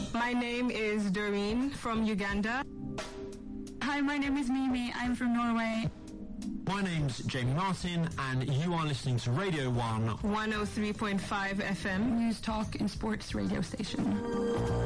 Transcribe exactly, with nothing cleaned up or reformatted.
My name is Doreen from Uganda. Hi, my name is Mimi. I'm from Norway. My name's Jamie Martin, and you are listening to Radio one. one oh three point five F M. News, talk, and sports radio station.